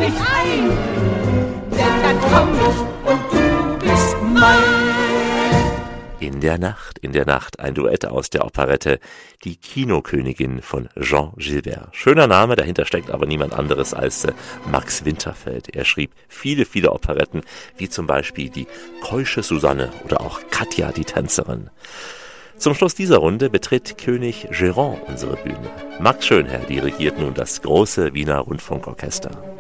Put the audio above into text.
dich ein, denn dann komm ich und du bist mein. In der Nacht, ein Duett aus der Operette Die Kinokönigin von Jean Gilbert. Schöner Name, dahinter steckt aber niemand anderes als Max Winterfeld. Er schrieb viele, viele Operetten, wie zum Beispiel die Keusche Susanne oder auch Katja die Tänzerin. Zum Schluss dieser Runde betritt König Géron unsere Bühne. Max Schönherr dirigiert nun das große Wiener Rundfunkorchester.